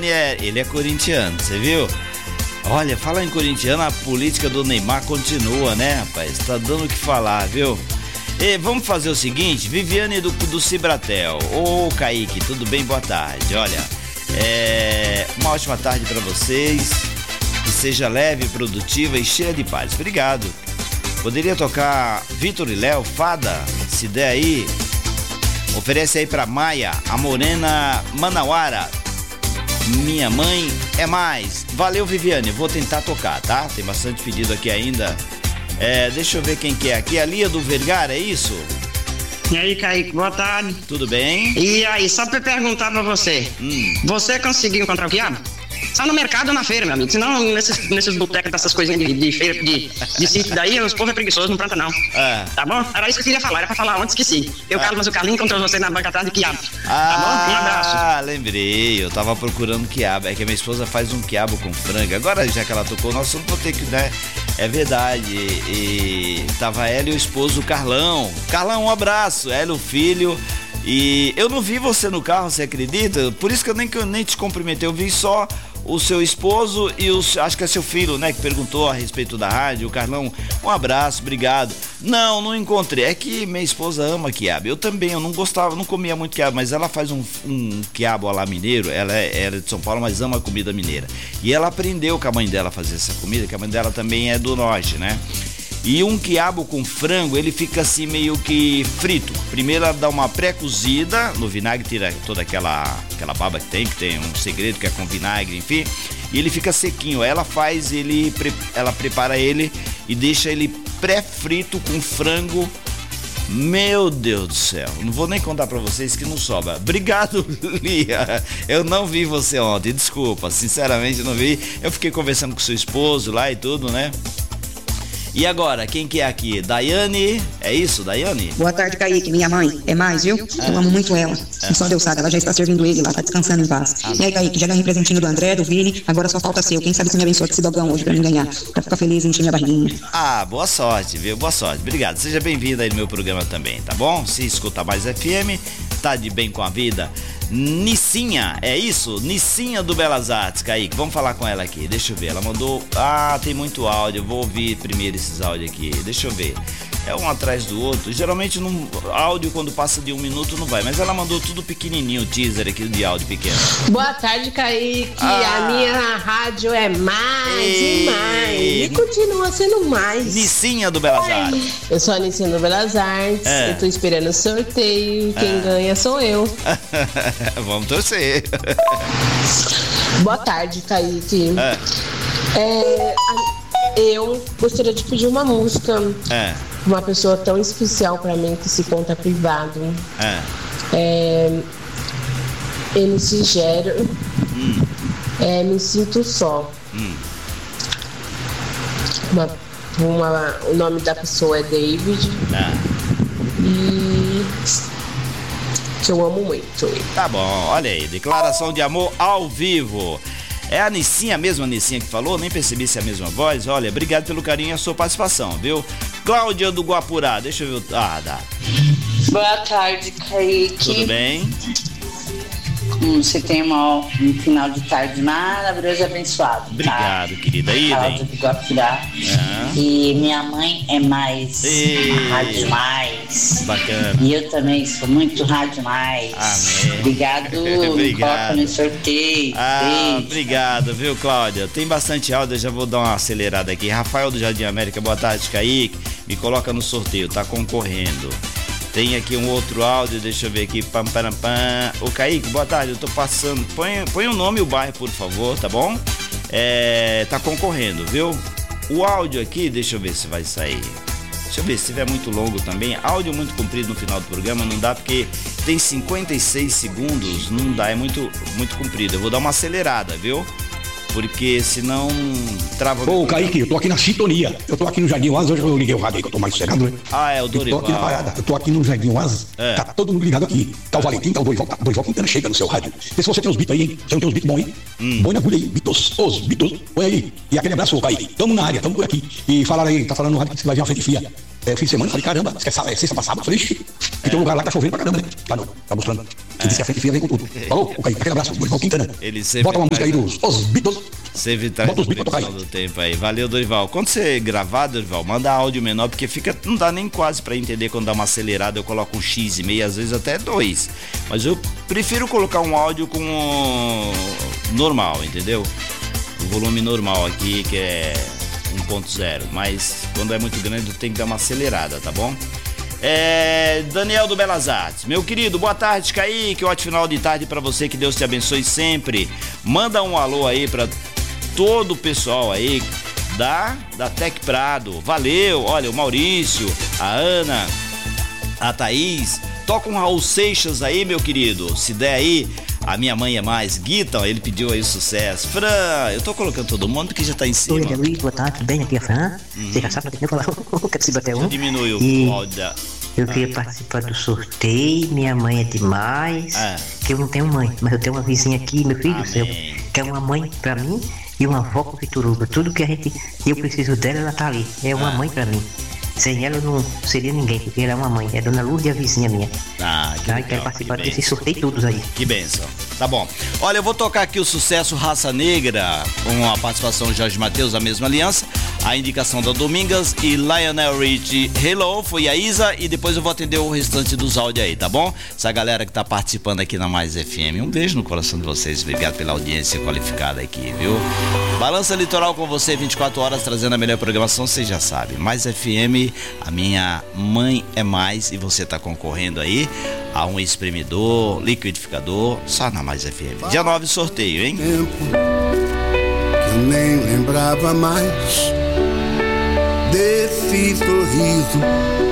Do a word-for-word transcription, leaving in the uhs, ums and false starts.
Ranieri, ele é corintiano, você viu? Olha, fala em corintiano, a política do Neymar continua, né, rapaz? Tá dando o que falar, viu? E vamos fazer o seguinte, Viviane do, do Cibratel. Ô, Kaique, tudo bem? Boa tarde. Olha, é, uma ótima tarde pra vocês. Que seja leve, produtiva e cheia de paz. Obrigado. Poderia tocar Vitor e Léo, Fada, se der aí. Oferece aí pra Maia, a Morena Manauara. Minha mãe é mais. Valeu, Viviane, vou tentar tocar, tá? Tem bastante pedido aqui ainda. É, deixa eu ver quem que é aqui. A Lia do Vergara, é isso? E aí, Kaique, boa tarde. Tudo bem? E aí, só pra perguntar pra você. Hum. Você conseguiu encontrar o quiabo? Só no mercado ou na feira, meu amigo. Senão, nesses, nesses botecos, dessas coisinhas de, de feira, de, de sítio daí, os povos é preguiçoso, não planta não. Ah. Tá bom? Era isso que eu queria falar, era pra falar ontem, esqueci. Eu, Ah. Carlos, mas o Carlinhos encontrou você na banca atrás de quiabo. Ah, tá bom? Um abraço. Ah, lembrei, eu tava procurando quiabo. É que a minha esposa faz um quiabo com frango. Agora, já que ela tocou, nós vamos ter que, né? É verdade. E, e tava ela e o esposo, o Carlão. Carlão, um abraço. Ela, o filho. E eu não vi você no carro, você acredita? Por isso que eu nem, que eu nem te cumprimentei. Eu vi só o seu esposo e os, acho que é seu filho, né, que perguntou a respeito da rádio. O Carlão, um abraço, obrigado. Não, não encontrei. É que minha esposa ama quiabo. Eu também, eu não gostava, não comia muito quiabo, mas ela faz um, um quiabo lá mineiro. Ela é, ela é de São Paulo, mas ama a comida mineira. E ela aprendeu com a mãe dela a fazer essa comida, que a mãe dela também é do norte, né? E um quiabo com frango, ele fica assim meio que frito. Primeiro ela dá uma pré-cozida no vinagre, tira toda aquela, aquela baba que tem, que tem um segredo que é com vinagre, enfim. E ele fica sequinho. Ela faz ele, ela prepara ele e deixa ele pré-frito com frango. Meu Deus do céu, não vou nem contar pra vocês que não sobra. Obrigado, Lia. Eu não vi você ontem, desculpa, sinceramente não vi. Eu fiquei conversando com seu esposo lá e tudo, né? E agora, quem que é aqui? Daiane, é isso, Daiane? Boa tarde, Kaique, minha mãe, é mais, viu? É. Eu amo muito ela, É. só Deus sabe, ela já está servindo ele lá, tá descansando em paz. Ah. E aí, Kaique, já ganhei presentinho do André, do Vini, agora só falta seu, quem sabe se me abençoa com esse dogão hoje pra mim ganhar, pra ficar feliz e encher minha barriguinha. Ah, boa sorte, viu? Boa sorte. Obrigado. Seja bem-vindo aí no meu programa também, tá bom? Se escuta mais F M, tá de bem com a vida. Nissinha, é isso? Nissinha do Belas Artes, Kaique. Vamos falar com ela aqui. Deixa eu ver. Ela mandou. Ah, tem muito áudio. Eu vou ouvir primeiro esses áudios aqui. Deixa eu ver. É um atrás do outro. Geralmente no áudio, quando passa de um minuto, não vai. Mas ela mandou tudo pequenininho, o teaser aqui de áudio pequeno. Boa tarde, Kaique. Ah. A minha rádio é mais Ei. e mais. E continua sendo mais. Nissinha do Belas Artes. Eu sou a Nissinha do Belas Artes. É. Eu tô esperando o sorteio. Quem É. ganha sou eu. Vamos torcer. Boa tarde, Kaique. É. É, a- eu gostaria de pedir uma música. É. Uma pessoa tão especial pra mim que se conta privado. É. É, M C Gero. Hum. É, me sinto só. Hum. Uma, uma, o nome da pessoa é David É. e que eu amo muito. Tá bom, olha aí, declaração de amor ao vivo. É a Nissinha, a mesma Nissinha que falou, nem percebi se é a mesma voz. Olha, obrigado pelo carinho e a sua participação, viu? Cláudia do Guapurá, deixa eu ver. Ah, dá. Boa tarde, Kaique. Tudo bem? Hum, você tem uma, um final de tarde maravilhoso e abençoado. Obrigado, tá? querida. Ida, Cláudia hein? do Guapirá. É. E minha mãe é mais Ei. rádio mais. Bacana. E eu também sou muito rádio mais. Amém. Obrigado. Me Obrigado. coloca no sorteio. Ah, Beijo. obrigado, viu, Cláudia? Tem bastante áudio, eu já vou dar uma acelerada aqui. Rafael do Jardim América, boa tarde, Kaique. Me coloca no sorteio, tá concorrendo. Tem aqui um outro áudio, deixa eu ver aqui. Pam, pam, pam. Ô, Kaique, boa tarde, eu tô passando. Põe, põe o nome e o bairro, por favor, tá bom? É, tá concorrendo, viu? O áudio aqui, deixa eu ver se vai sair. Deixa eu ver, se tiver muito longo também. Áudio muito comprido no final do programa não dá, porque tem cinquenta e seis segundos, não dá, é muito, muito comprido. Eu vou dar uma acelerada, viu? Porque senão trava... Ô, Kaique, eu tô aqui na sintonia. Eu tô aqui no Jardim Oasis, hoje eu liguei o rádio aí que eu tô mais sossegado, né? Ah, é o Eu tô Dorival. aqui na parada, eu tô aqui no Jardim Oasis, É. tá todo mundo ligado aqui. Tá o Valentim, tá o Dorival, tá o Dorival Quintana, chega no seu rádio. Vê se você tem os beats aí, hein? Você não tem os beats bons aí? Hum. Põe na agulha aí, Beatles, os Beatles, põe aí. E aquele abraço, ô, Kaique. Tamo na área, tamo por aqui. E falaram aí, tá falando no rádio que você vai ver uma frente fria. É, fim de semana, eu falei, caramba, você quer saber, é sexta passada? Eu falei, ixi. que tem um lugar lá que tá chovendo pra caramba, né? Tá não, tá mostrando. Ele disse que a frente fria vem com tudo. Falou? Ok, aquele abraço, Dorival Quintana. Ele sempre Bota uma música aí traz- dos Os Beatles. Sempre traz Bota a os beats pra previsão tocar do tempo aí. Valeu, Dorival. Quando você gravar, Dorival, manda áudio menor, porque fica, não dá nem quase pra entender. Quando dá uma acelerada, eu coloco um X e meio, às vezes até dois. Mas eu prefiro colocar um áudio com um normal, entendeu? O volume normal aqui, que é um ponto zero. Mas quando é muito grande, tem que dar uma acelerada, tá bom? É, Daniel do Belas Artes, meu querido, boa tarde, Kaique, ótimo final de tarde pra você, que Deus te abençoe sempre. Manda um alô aí pra todo o pessoal aí da, da Tec Prado, valeu, olha, o Maurício, a Ana, a Thaís, toca um Raul Seixas aí, meu querido, se der aí. A Minha Mãe é Mais, Guita, ele pediu aí o sucesso. Fran, eu tô colocando todo mundo que já tá em cima. Oi, Luiz, boa tarde, tudo bem? Aqui é a Fran. Você já sabe, não tem que falar o que até um. Diminui o E áudio da... eu queria participar do sorteio. Minha mãe é demais. Ah. Que eu não tenho mãe, mas eu tenho uma vizinha aqui, meu filho do céu, Amém. que é uma mãe pra mim e uma avó com Vituruba. Tudo que a gente, eu preciso dela, ela tá ali. É uma Ah. mãe pra mim. Sem ela eu não seria ninguém, porque ela é uma mãe. É Dona Lourdes, a vizinha minha. Ah, que Tá? E legal, quero participar que desse bênção. sorteio todos aí. Que bênção. Tá bom. Olha, eu vou tocar aqui o sucesso Raça Negra, com a participação de Jorge Mateus, a mesma aliança, a indicação da Domingas e Lionel Richie. Hello, foi a Isa, e depois eu vou atender o restante dos áudios aí, tá bom? Essa galera que tá participando aqui na Mais F M, um beijo no coração de vocês, obrigado pela audiência qualificada aqui, viu? Balança Litoral com você, vinte e quatro horas, trazendo a melhor programação, vocês já sabem. Mais F M, a minha mãe é mais, e você tá concorrendo aí a um espremedor, liquidificador, só na Mais F M. Dia nove, sorteio, hein? Tempo que eu nem lembrava mais desse sorriso